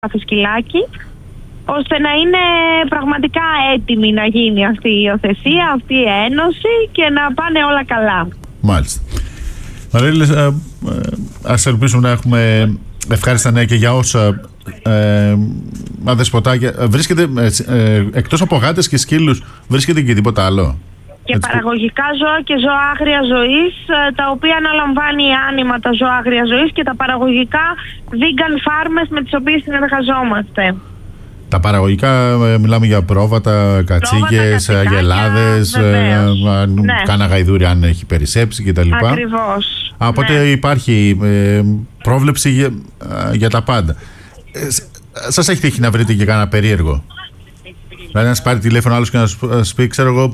κάθε σκυλάκι, ώστε να είναι πραγματικά έτοιμη να γίνει αυτή η υιοθεσία, αυτή η ένωση και να πάνε όλα καλά. Μάλιστα. Μαρίλη, ας ελπίσουμε να έχουμε ευχάριστα νέα και για όσα αδεσποτάκια. Βρίσκεται, εκτός από γάτες και σκύλους, βρίσκεται και τίποτα άλλο? Και παραγωγικά ζώα και ζώα άγρια ζωής, τα οποία αναλαμβάνει η Άνιμα, τα ζώα άγρια ζωής, και τα παραγωγικά vegan farmers με τις οποίες συνεργαζόμαστε. Τα παραγωγικά, μιλάμε για πρόβατα, κατσίκες, αγελάδες, κάνα γαϊδούρι αν έχει περισσέψει κτλ. Ακριβώς. Οπότε υπάρχει πρόβλεψη για τα πάντα. Σας έχει τύχει να βρείτε και κάνα περίεργο? Δηλαδή να σας πάρει τηλέφωνο άλλος και να σας πει, ξέρω εγώ...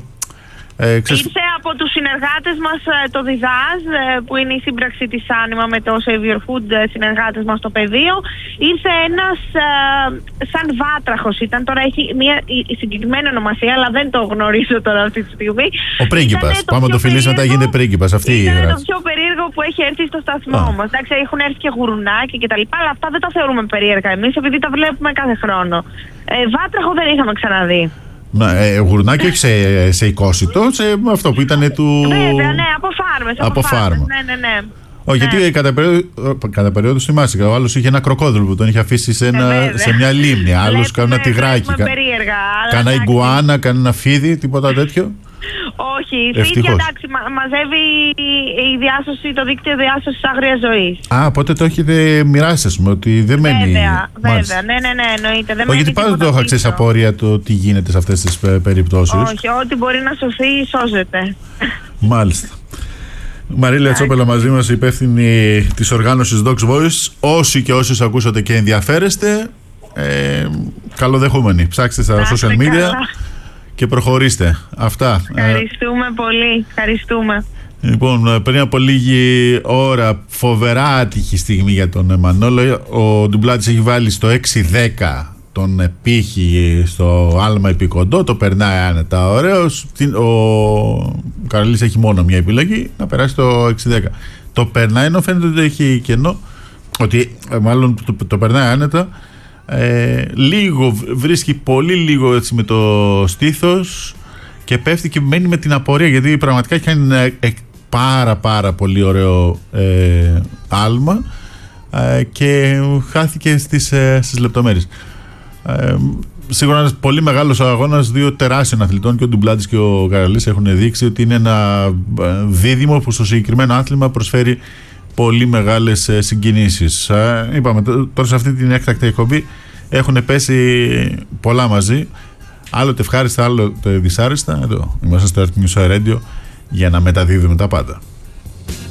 Ήρθε από τους συνεργάτες μας το Διδάζ, που είναι η σύμπραξη της Άνιμα με το Save Your Food, συνεργάτες μας στο πεδίο. Ήρθε ένας σαν βάτραχος ήταν, τώρα έχει μια συγκεκριμένη ονομασία, αλλά δεν το γνωρίζω τώρα αυτή τη στιγμή. Ο πρίγκιπας, πάμε να το φιλήσει μετά, γίνεται πρίγκιπας. Είναι το πιο περίεργο που έχει έρθει στο σταθμό μας. Εντάξει, έχουν έρθει και γουρουνάκια κτλ, αλλά αυτά δεν τα θεωρούμε περίεργα εμείς, επειδή τα βλέπουμε κάθε χρόνο. Βάτραχο δεν είχαμε ξαναδεί. Γουρνάκι όχι σε οικόσιτο, σε αυτό που ήταν του... Βέβαια, ναι, από φάρμες. Ναι. Όχι, γιατί κατά περίοδο θυμάσαι, ο άλλος είχε ένα κροκόδιλο που τον είχε αφήσει σε μια λίμνη, άλλος κανένα τυγράκι, κανένα ιγκουάνα, κανένα φίδι, τίποτα τέτοιο. Όχι, φίδια, εντάξει, μαζεύει η διάσωση, το δίκτυο διάσωσης άγριας ζωής. Οπότε το έχετε μοιράσει, ας πούμε, ότι δεν μένει... Βέβαια, ναι, εννοείται. Όχι, γιατί πάντα το είχα ξέρει απορία το τι γίνεται σε αυτές τις περιπτώσεις. Όχι, ό,τι μπορεί να σωθεί, σώζεται. Μάλιστα. Μαρίλη Ατσόπελα μαζί μας, υπεύθυνη της οργάνωσης Dogs Voice. Όσοι και όσες ακούσατε και ενδιαφέρεστε, καλοδεχούμενοι. Ψάξτε στα social media και προχωρήστε. Αυτά. Ευχαριστούμε πολύ. Ευχαριστούμε. Λοιπόν, πριν από λίγη ώρα, φοβερά άτυχη στιγμή για τον Μανόλο. Ο Ντουμπλάτης έχει βάλει στο 6-10 τον πύχη στο άλμα επικοντό. Το περνάει άνετα, ωραίος. Ο Καραλής έχει μόνο μια επιλογή, να περάσει το 6-10. Το περνάει, ενώ φαίνεται ότι έχει κενό, ότι μάλλον το περνάει άνετα. Λίγο βρίσκει πολύ λίγο έτσι με το στήθος και πέφτει και μένει με την απορία, γιατί πραγματικά έχει κάνει ένα πάρα πολύ ωραίο άλμα και χάθηκε στις λεπτομέρειες. Σίγουρα ένας πολύ μεγάλος αγώνας δύο τεράστιων αθλητών, και ο Ντουμπλάτης και ο Καραλής έχουν δείξει ότι είναι ένα δίδυμο που στο συγκεκριμένο άθλημα προσφέρει πολύ μεγάλες συγκινήσεις. Είπαμε τώρα σε αυτή την έκτακτη εκπομπή έχουν πέσει πολλά μαζί, άλλοτε ευχάριστα, άλλοτε δυσάρεστα. Εδώ είμαστε στο Earth News Radio για να μεταδίδουμε τα πάντα.